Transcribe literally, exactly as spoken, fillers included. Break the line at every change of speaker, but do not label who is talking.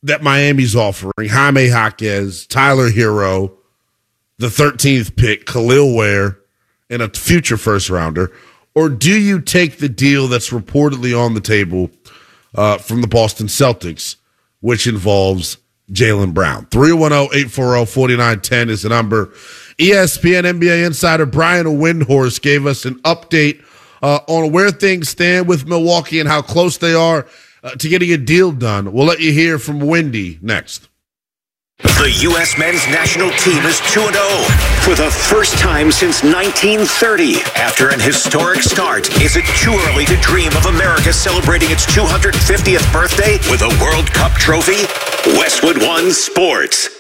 that Miami's offering, Jaime Jaquez, Tyler Hero, the thirteenth pick, Khalil Ware, and a future first rounder? Or do you take the deal that's reportedly on the table uh, from the Boston Celtics, which involves Jaylen Brown? three one zero, eight four zero, four nine one zero is the number. E S P N N B A insider Brian Windhorst gave us an update uh, on where things stand with Milwaukee and how close they are uh, to getting a deal done. We'll let you hear from Windy next.
The U S men's national team is two and oh for the first time since nineteen thirty. After an historic start, is it too early to dream of America celebrating its two hundred fiftieth birthday with a World Cup trophy? Westwood One Sports.